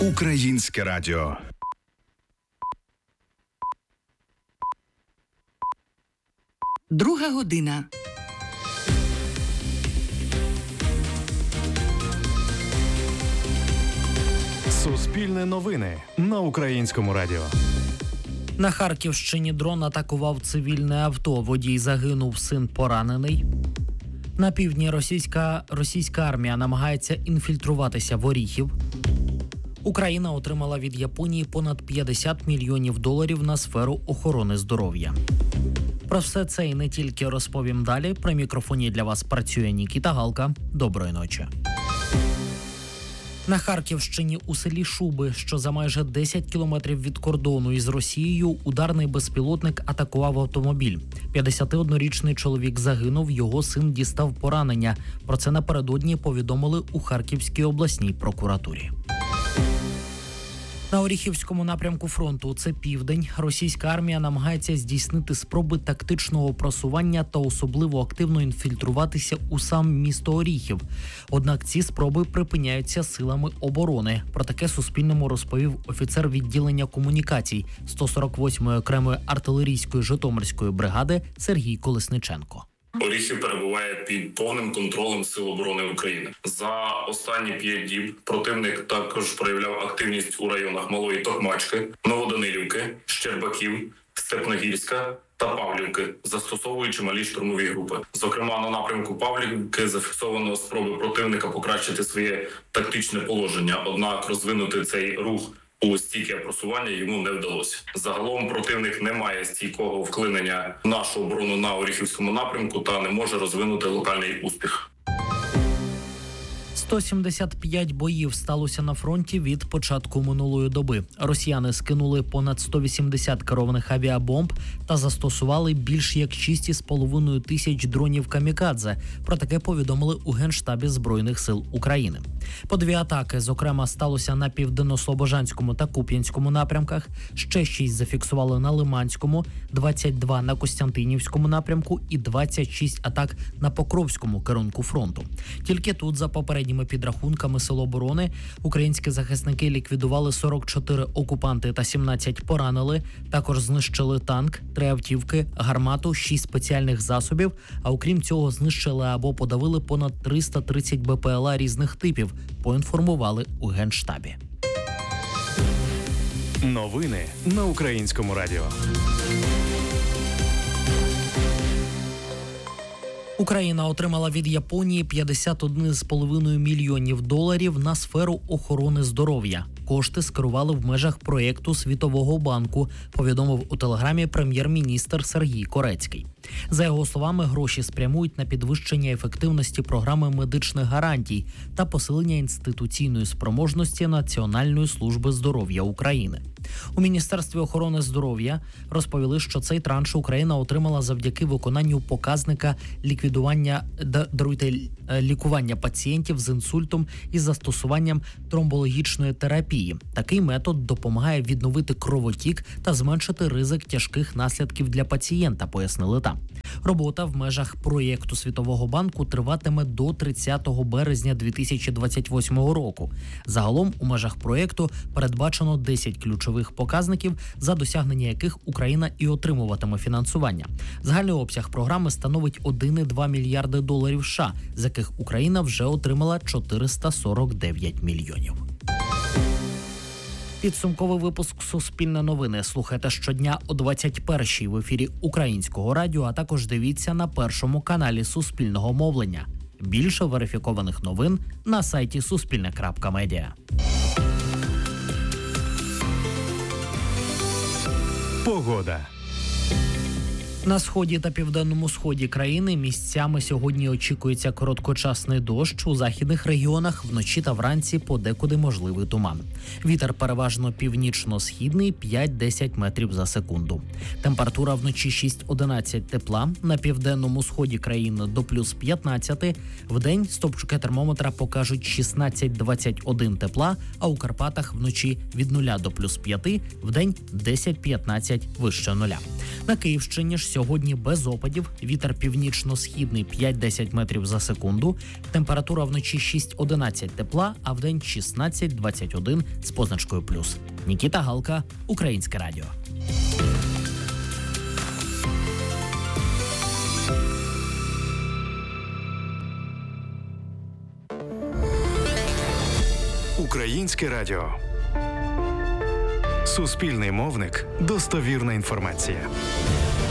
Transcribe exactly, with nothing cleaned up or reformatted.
Українське радіо. Друга година. Суспільне новини на Українському радіо. На Харківщині дрон атакував цивільне авто. Водій загинув, син поранений. На півдні російська, російська армія намагається інфільтруватися в Оріхів. Україна отримала від Японії понад п'ятдесят мільйонів доларів на сферу охорони здоров'я. Про все це і не тільки розповім далі. При мікрофоні для вас працює Нікіта Галка. Доброї ночі. На Харківщині у селі Шуби, що за майже десять кілометрів від кордону із Росією, ударний безпілотник атакував автомобіль. п'ятдесятиоднорічний чоловік загинув, його син дістав поранення. Про це напередодні повідомили у Харківській обласній прокуратурі. На Оріхівському напрямку фронту, це південь, російська армія намагається здійснити спроби тактичного просування та особливо активно інфільтруватися у сам місто Оріхів. Однак ці спроби припиняються силами оборони. Про таке Суспільному розповів офіцер відділення комунікацій сто сорок восьмої окремої артилерійської Житомирської бригади Сергій Колесниченко. Оріхів перебуває під повним контролем Сил оборони України. За останні п'ять діб противник також проявляв активність у районах Малої Токмачки, Новоданилівки, Щербаків, Степногірська та Павлівки, застосовуючи малі штурмові групи. Зокрема, на напрямку Павлівки зафіксовано спроби противника покращити своє тактичне положення, однак розвинути цей рух у стійке просування йому не вдалося. Загалом противник не має стійкого вклинення в нашу оборону на Оріхівському напрямку та не може розвинути локальний успіх. сто сімдесят п'ять боїв сталося на фронті від початку минулої доби. Росіяни скинули понад сто вісімдесят керованих авіабомб та застосували більш як шість із половиною тисяч дронів камікадзе. Про таке повідомили у Генштабі Збройних сил України. По дві атаки, зокрема, сталося на Південно-Слобожанському та Куп'янському напрямках, ще шість зафіксували на Лиманському, двадцять два на Костянтинівському напрямку і двадцять шість атак на Покровському керунку фронту. Тільки тут, за попередніми підрахунками Сил оборони, українські захисники ліквідували сорок чотири окупанти та сімнадцять поранили, також знищили танк, три автівки, гармату, шість спеціальних засобів, а окрім цього знищили або подавили понад триста тридцять БПЛА різних типів, поінформували у Генштабі. Новини на Українському радіо. Україна отримала від Японії п'ятдесят один з половиною мільйонів доларів на сферу охорони здоров'я. Кошти скерували в межах проєкту Світового банку, повідомив у телеграмі прем'єр-міністр Сергій Корецький. За його словами, гроші спрямують на підвищення ефективності програми медичних гарантій та посилення інституційної спроможності Національної служби здоров'я України. У Міністерстві охорони здоров'я розповіли, що цей транш Україна отримала завдяки виконанню показника ліквідування даруйте, лікування пацієнтів з інсультом із застосуванням тромбологічної терапії. Такий метод допомагає відновити кровотік та зменшити ризик тяжких наслідків для пацієнта, пояснили там. Робота в межах проєкту Світового банку триватиме до тридцятого березня дві тисячі двадцять восьмого року. Загалом у межах проєкту передбачено десять ключових показників, за досягнення яких Україна і отримуватиме фінансування. Загальний обсяг програми становить один цілих два мільярди доларів США, з яких Україна вже отримала чотириста сорок дев'ять мільйонів. Підсумковий випуск «Суспільне новини» слухайте щодня о двадцять першій в ефірі Українського радіо, а також дивіться на першому каналі Суспільного мовлення. Більше верифікованих новин на сайті суспільне крапка медіа. Погода. На сході та південному сході країни місцями сьогодні очікується короткочасний дощ, у західних регіонах вночі та вранці подекуди можливий туман. Вітер переважно північно-східний п'ять-десять метрів за секунду. Температура вночі шість-одинадцять тепла, на південному сході країни до плюс п'ятнадцять, вдень стопчики термометра покажуть шістнадцять-двадцять один тепла, а у Карпатах вночі від нуля до плюс п'ять, вдень десять-п'ятнадцять вище нуля. На Київщині ж сьогодні без опадів, вітер північно-східний п'ять-десять метрів за секунду, температура вночі шість-одинадцять тепла, а вдень шістнадцять-двадцять один з позначкою плюс. Нікіта Галка, Українське радіо. Українське радіо. Суспільний мовник. Достовірна інформація.